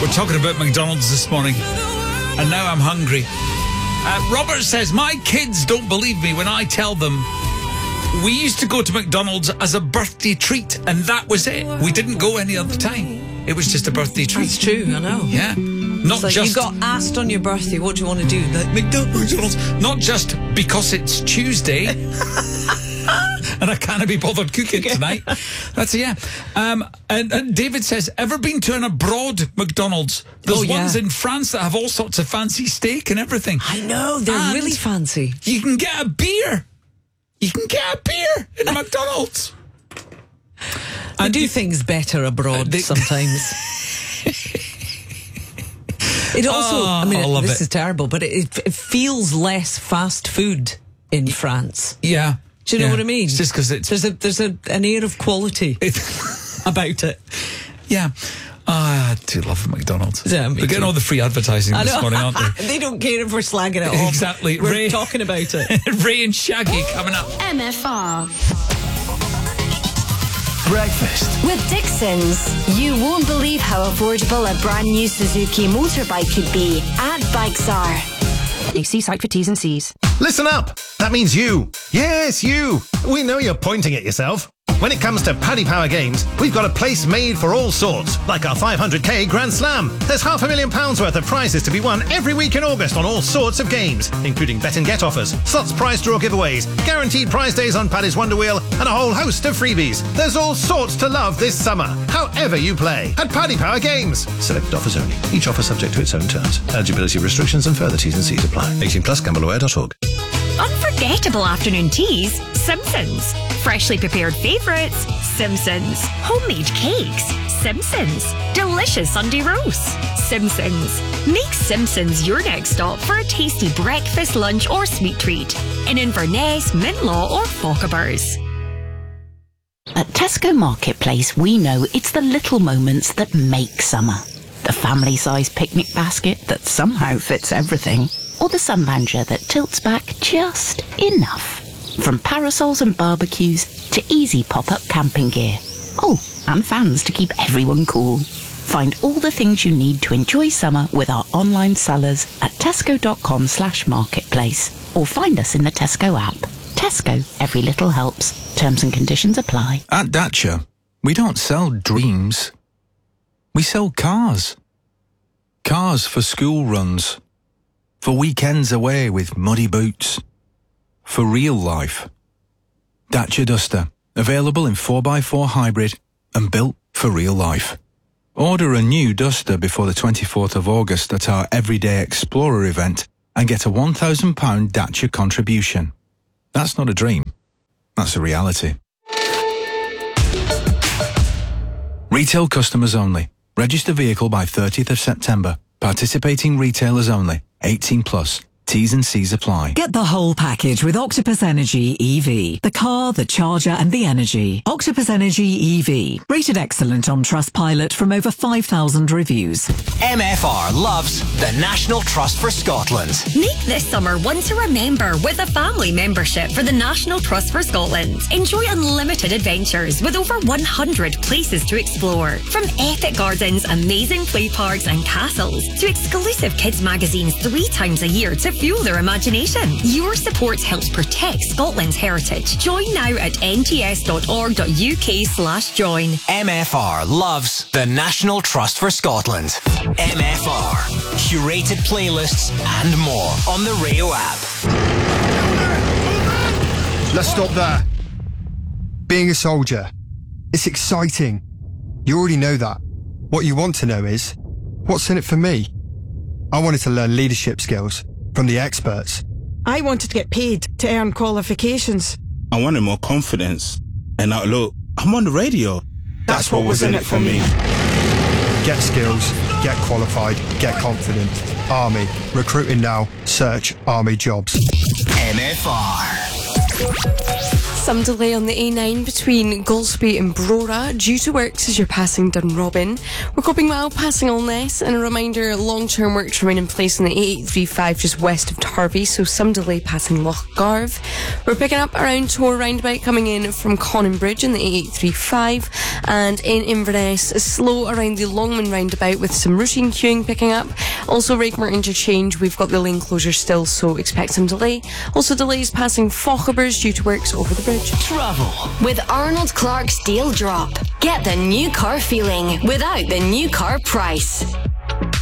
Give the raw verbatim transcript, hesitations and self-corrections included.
We're talking about McDonald's this morning, and now I'm hungry. Uh, Robert says, my kids don't believe me when I tell them we used to go to McDonald's as a birthday treat, and that was it. We didn't go any other time. It was just a birthday treat. That's true, I know. Yeah. Not so just... you got asked on your birthday, what do you want to do? Like, McDonald's. Not just because it's Tuesday and I can't be bothered cooking tonight. That's, yeah. Um, and, and David says, ever been to an abroad McDonald's? There's oh, yeah. ones in France that have all sorts of fancy steak and everything. I know, they're and really fancy. You can get a beer. You can get a beer in McDonald's. I do things better abroad uh, they, sometimes. It also, oh, I mean, I this it. is terrible, but it, it feels less fast food in France. Yeah. Do you know yeah. what I mean? It's just because it's... There's, a, there's a, an air of quality about it. Yeah. Oh, I do love McDonald's. Yeah, They're getting all the free advertising this morning, aren't they? They don't care if we're slagging it off. Exactly. We're Ray, talking about it. Ray and Shaggy coming up. M F R. Breakfast with Dixon's. You won't believe how affordable a brand new Suzuki motorbike could be at Bikesar. See site for T's and C's. Listen up! That means you. Yes, you. We know you're pointing at yourself. When it comes to Paddy Power Games, we've got a place made for all sorts, like our five hundred k Grand Slam. There's half a million pounds worth of prizes to be won every week in August on all sorts of games, including bet and get offers, slots prize draw giveaways, guaranteed prize days on Paddy's Wonder Wheel, and a whole host of freebies. There's all sorts to love this summer, however you play, at Paddy Power Games. Select offers only. Each offer subject to its own terms. Eligibility restrictions and further T's and C's apply. eighteen plus, gamble aware dot org. Unforgettable afternoon teas, Simpsons. Freshly prepared favourites, Simpsons. Homemade cakes, Simpsons. Delicious Sunday roasts, Simpsons. Make Simpsons your next stop for a tasty breakfast, lunch or sweet treat in Inverness, Mintlaw or Fochabers. At Tesco Marketplace, we know it's the little moments that make summer. The family-sized picnic basket that somehow fits everything. Or the sun lounger that tilts back just enough. From parasols and barbecues to easy pop-up camping gear. Oh, and fans to keep everyone cool. Find all the things you need to enjoy summer with our online sellers at tesco.com slash marketplace. Or find us in the Tesco app. Tesco, every little helps. Terms and conditions apply. At Dacia, we don't sell dreams. We sell cars. Cars for school runs. For weekends away with muddy boots. For real life. Dacia Duster. Available in four by four hybrid and built for real life. Order a new Duster before the twenty-fourth of August at our Everyday Explorer event and get a one thousand pounds Dacia contribution. That's not a dream. That's a reality. Retail customers only. Register vehicle by thirtieth of September. Participating retailers only. eighteen plus. T's and C's apply. Get the whole package with Octopus Energy E V. The car, the charger and the energy. Octopus Energy E V. Rated excellent on Trustpilot from over five thousand reviews. M F R loves the National Trust for Scotland. Make this summer one to remember with a family membership for the National Trust for Scotland. Enjoy unlimited adventures with over one hundred places to explore. From epic gardens, amazing play parks and castles to exclusive kids magazines three times a year to fuel their imagination. Your support helps protect Scotland's heritage. Join now at nts.org.uk slash join. M F R loves the National Trust for Scotland. M F R. Curated playlists and more on the Rayo app. Let's stop there. Being a soldier, it's exciting. You already know that. What you want to know is, what's in it for me? I wanted to learn leadership skills from the experts. I wanted to get paid to earn qualifications. I wanted more confidence. And now look, I'm on the radio. That's, That's what, what was in it for me. Get skills, get qualified, get confident. Army. Recruiting now. Search Army jobs. M F R. Some delay on the A nine between Golspie and Brora due to works as you're passing Dunrobin. We're coping well, passing Alness, and a reminder, long-term works remain in place on the A eight three five just west of Tarby, so some delay passing Lochgarve. We're picking up around Tor roundabout coming in from Conan Bridge in the A eight three five, and in Inverness, slow around the Longman roundabout with some routine queuing picking up. Also Rakemer interchange, we've got the lane closure still, so expect some delay. Also delays passing Fochabers due to works over the bridge. Travel with Arnold Clark's Deal Drop. Get the new car feeling without the new car price.